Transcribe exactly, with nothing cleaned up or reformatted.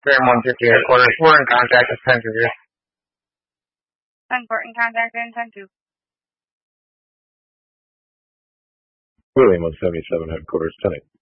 Fairmont fifty headquarters. We're in contact with ten two. ten Court in contact in ten two. William one seventy-seven headquarters, ten eight.